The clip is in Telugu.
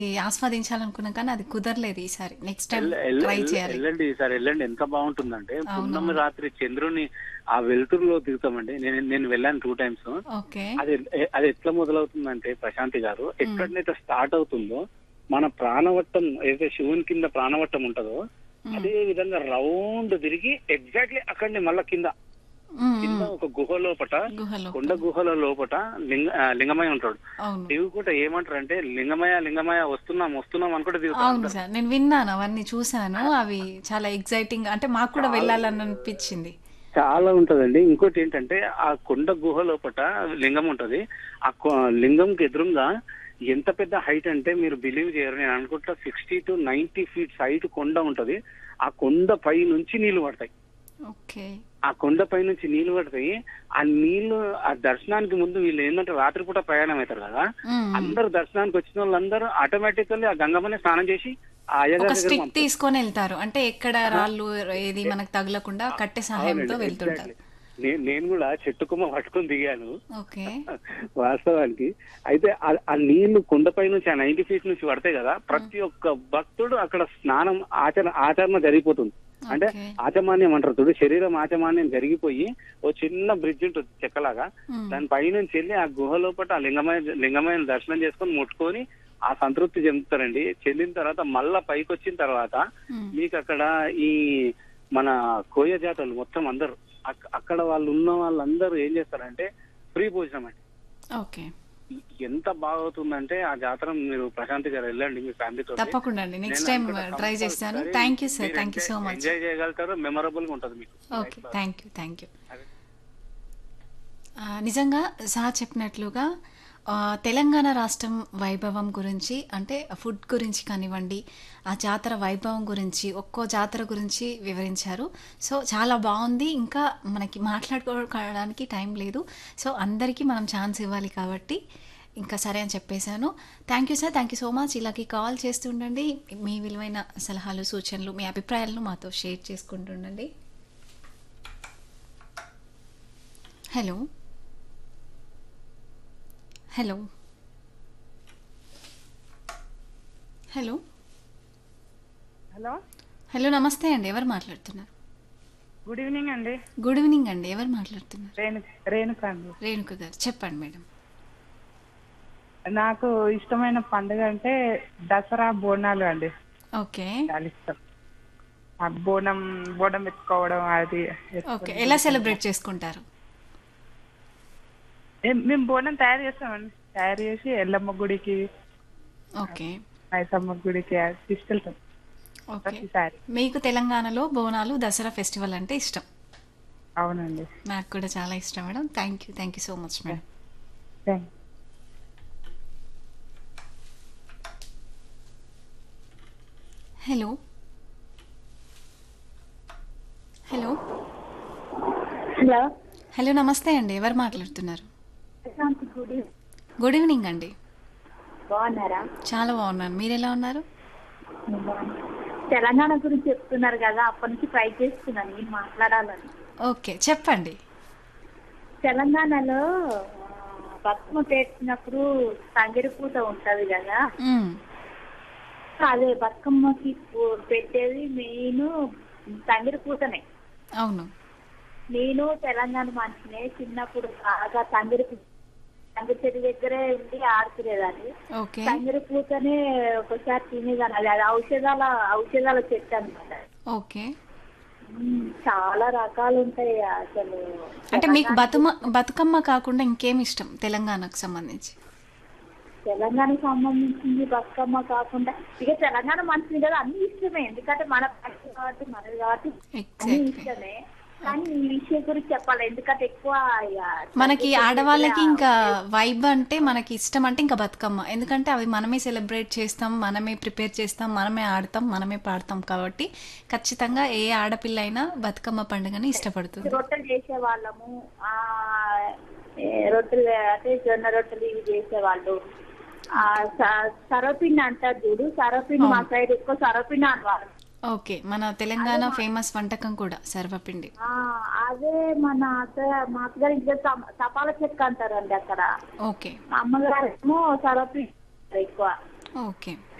ఆస్వాదించాలనుకున్నాం కానీ అది కుదరలేదు ఈసారి. నెక్స్ట్ టైమ్ ట్రై చేయాలి. వెళ్ళండి ఈసారి వెళ్ళండి. ఎంత బాగుంటుందంటే పున్నమి అవునవును. రాత్రి చంద్రుని ఆ వెలుతురులో దిగుతామండి. నేను వెళ్ళాను 2 టైమ్స్. ఓకే. అది ఎట్లా మొదలవుతుందంటే ప్రశాంతి గారు, హ్మ్. ఎక్కడనైతే స్టార్ట్ అవుతుందో మన ప్రాణవట్టం ఏదైతే శివుని కింద ప్రాణవట్టం ఉంటుందో హ్మ్. అదే విధంగా రౌండ్ తిరిగి ఎగ్జాక్ట్లీ అక్కడనే మళ్ళా కింద హ్మ్. కింద హ్మ్. ఒక గుహ లోపట, గుహ కొండ లోపల. గుహల లోపట లింగమయ్య ఉంటాడు. అవును. దిగుకుంటే ఏమంటారంటే లింగమయ్య లింగమయ్య వస్తున్నాం వస్తున్నాం అనుకుంటే దిగుతారు అవును అందరు. సార్. నేను విన్నాను. అవన్నీ చూసాను. అవి చాలా ఎక్సైటింగ్ అంటే మాకు కూడా చాలా వెళ్ళాలని అనిపించింది. చాలా ఉంటదండి. ఇంకోటి ఏంటంటే ఆ కొండ గుహ లోపట లింగం ఉంటది. లింగంకి ఎదురుంగా ఎంత పెద్ద హైట్ అంటే మీరు బిలీవ్ చేయరు. నేను అనుకుంటా 60 to 90 ఫీట్స్ హైట్ కొండ ఉంటది. ఆ కొండ పై నుంచి నీళ్లు పడతాయి. ఓకే. ఆ కొండపై నుంచి నీళ్లు పడతాయి. ఆ నీళ్లు ఆ దర్శనానికి ముందు వీళ్ళు ఏంటంటే రాత్రిపూట ప్రయాణం అవుతారు కదా. హ్మ్. హ్మ్. అందరు దర్శనానికి వచ్చిన వాళ్ళందరూ ఆటోమేటికల్లీ ఆ గంగమ్మనే స్నానం చేసి ఆ ఒక అయ్యగారి దగ్గర స్టిక్ పంపుతారు. తీసుకొని ఎళ్తారు. అంటే ఎక్కడ ఆహా. రాళ్ళు ఏది మనకు తగలకుండా కట్టె సహాయంతో అవునండి, వెళ్తుంటారు. ఎగ్జాక్ట్లీ. నేను కూడా చెట్టు కొమ్మ పట్టుకొని దిగాను ఓకే. వాస్తవానికి. అయితే ఆ నీళ్లు కొండపై నుంచి ఆ 90 ఫీట్ నుంచి పడతాయి కదా. హ్మ్. ప్రతి ఒక్క భక్తుడు అక్కడ స్నానం ఆచరణ జరిగిపోతుంది. అంటే ఓకే. ఆచమాన్యం అంటారు చూడు, శరీరం ఆచమాన్యం జరిగిపోయి ఓ చిన్న బ్రిడ్జ్ ఉంటుంది చెక్కలాగా. హ్మ్. దాని పైనుంచి వెళ్ళి ఆ గుహ లోపల ఆ లింగమయ్యను దర్శనం చేసుకొని ముట్టుకొని ఆ సంతృప్తి చెందుతారండి. చెందిన తర్వాత మళ్ళా పైకి వచ్చిన తర్వాత హ్మ్. మీకు అక్కడ ఈ మన కోయ జాతలు మొత్తం అందరూ అక్కడ వాళ్ళు ఉన్న వాళ్ళందరూ ఏం చేస్తారంటే ఫ్రీ భోజనం అండి. ఓకే. ఎంత బాగవుతుందంటే ఆ జాతర మీరు ప్రశాంతి గారు వెళ్ళండి మీ ఫ్యామిలీతో. తప్పకుండా అండి. నెక్స్ట్ నేను టైమ్ అనుకుంటా ట్రై చేస్తాను. Compulsory thank you sir. మీరు thank you so much. Enjoy చేయగలుగుతారు. మెమరబుల్ గా ఉంటుంది మీకు ఓకే. లైఫ్ లో. Thank you. Thank you. అదే. నిజంగా సార్ చెప్పినట్లుగా తెలంగాణ రాష్ట్రం వైభవం గురించి అంటే ఫుడ్ గురించి కానివ్వండి, ఆ జాతర వైభవం గురించి, ఒక్కో జాతర గురించి వివరించారు. సో, చాలా బావుంది. ఇంకా మనకి మాట్లాడుకోవడానికి టైం లేదు. సో, అందరికీ మనం ఛాన్స్ ఇవ్వాలి కాబట్టి ఇంకా సరే అని చెప్పేశాను. Thank you sir. Thank you so much. ఇలాగే కాల్ చేస్తూ ఉండండి. మీ విలువైన సలహాలు, సూచనలు, మీ అభిప్రాయాలను మాతో షేర్ చేసుకుంటూ ఉండండి. Hello. Hello. Hello. Hello, hello. నమస్తే అండి. ఎవరు మాట్లాడుతున్నారు? గుడ్ ఈవినింగ్ అండి. గుడ్ ఈవినింగ్ అండి. ఎవరు మాట్లాడుతున్నారు? రేణుక అండి. రేణుక గారు. చెప్పండి మేడం. నాకు ఇష్టమైన పండుగ అంటే దసరా బోనాలు అండి. ఓకే. చాలా ఇష్టం. ఆ బోనం బోనం ఎత్తుకోవడం అది ఓకే. ఎత్తుకొని ఎలా గుడికి వెళ్తాం. సెలబ్రేట్ చేసుకుంటారు? మేము బోనం తయారు చేస్తామండి. తయారు చేసి ఎల్లమ్మ గుడికి, ఓకే. మైసమ్మ గుడికి తీసుకెళ్తాం ఓకే. ప్రతిసారి. మీకు తెలంగాణలో బోనాలు, దసరా ఫెస్టివల్ అంటే ఇష్టం. అవునండి. నాకు కూడా చాలా ఇష్టం madam. Thank you. Thank you so much madam. Thank hello. Hello. Hello, hello. నమస్తే అండి. ఎవరు మాట్లాడుతున్నారు? ప్రశాంత్ గుడి గుడ్ ఈవినింగ్ అండి. బాగున్నారా? చాలా బాగున్నాను. మీరు ఎలా ఉన్నారు? తెలంగాణ గురించి చెప్తున్నారు కదా, అప్పటి నుంచి ట్రై చేస్తున్నాను నేను మాట్లాడాలని. ఓకే. చెప్పండి. తెలంగాణలో బతుకమ్మ పేర్చినప్పుడు తంగిడి పూత ఉంటది కదా, మ్మ్. అదే బతుకమ్మకి పెట్టేది మెయిన్ తంగిడి పూతనే. అవును. నేను తెలంగాణ మనిషినే. చిన్నప్పుడు బాగా తంగిడి చెట్టు దగ్గరే ఉండి ఆడుకునేదాన్ని. ఓకే. తంగిడి పూతనే ఒకసారి తినేదాన్ని. అది ఔషధాల చెట్టు అనమాట. ఓకే. చాలా రకాలు ఉంటాయి అసలు. అంటే మీకు బతుకమ్మ కాకుండా ఇంకేం ఇష్టం తెలంగాణకు సంబంధించి? తెలంగాణకు సంబంధించింది బతుకమ్మ కాకుండా ఇక తెలంగాణ మనిషిని కదా, అన్ని ఇష్టమే. ఎందుకంటే మన భాష కాబట్టి మనది కాబట్టి అన్ని ఎగ్జాక్ట్లీ. ఇష్టమే. కానీ ఈ విషయం గురించి చెప్పాలి, ఎందుకంటే ఎక్కువ ఇక మనకి ఆడవాళ్ళకి ఇంకా తంగిడి వైబ్ అంటే మనకి ఇష్టం అంటే ఇంకా బతుకమ్మ. ఎందుకంటే అవి మనమే సెలబ్రేట్ చేస్తాం, మనమే ప్రిపేర్ చేస్తాం, మనమే ఆడతాం, మనమే పాడతాం కాబట్టి ఖచ్చితంగా ఏ ఆడపిల్ల అయినా బతుకమ్మ పండుగని ఇష్టపడుతుంది. రొట్టెలు చేసేవాళ్ళము. రొట్టెలు అంటే జొన్న రొట్టెలు ఇవి చేసేవాళ్ళు. సరపిండి అంటారు చూడు, సరపిండి మా సైడ్ ఎక్కువ సరపిండి అనేవాళ్ళు. ఓకే. మన తెలంగాణ ఫేమస్ వంటకం కూడా సర్వపిండి. అదే మా అత్తగారి ఇంట్లో తపాల చెక్క అంటారండి అక్కడ. ఓకే. మా అమ్మగారు ఏమో సరపిండి ఎక్కువ. ఓకే.